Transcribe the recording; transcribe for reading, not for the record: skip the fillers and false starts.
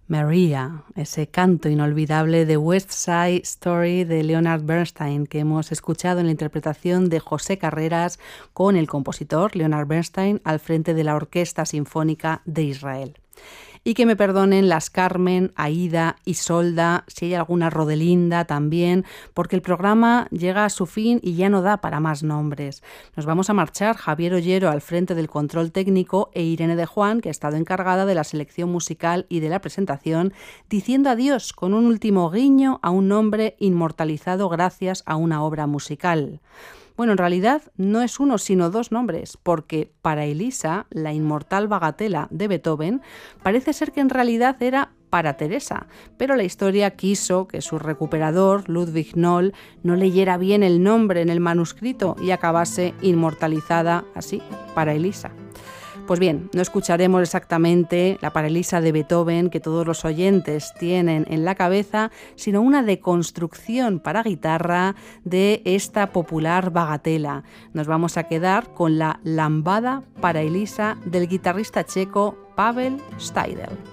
Maria, ese canto inolvidable de West Side Story de Leonard Bernstein que hemos escuchado en la interpretación de José Carreras con el compositor Leonard Bernstein al frente de la Orquesta Sinfónica de Israel. Y que me perdonen las Carmen, Aida, Isolda, si hay alguna Rodelinda también, porque el programa llega a su fin y ya no da para más nombres. Nos vamos a marchar Javier Ollero al frente del control técnico e Irene de Juan, que ha estado encargada de la selección musical y de la presentación, diciendo adiós con un último guiño a un nombre inmortalizado gracias a una obra musical. Bueno, en realidad no es uno sino dos nombres, porque para Elisa, la inmortal bagatela de Beethoven, parece ser que en realidad era para Teresa, pero la historia quiso que su recuperador, Ludwig Noll, no leyera bien el nombre en el manuscrito y acabase inmortalizada así, para Elisa. Pues bien, no escucharemos exactamente la Para Elisa de Beethoven que todos los oyentes tienen en la cabeza, sino una deconstrucción para guitarra de esta popular bagatela. Nos vamos a quedar con la Lambada para Elisa del guitarrista checo Pavel Steidl.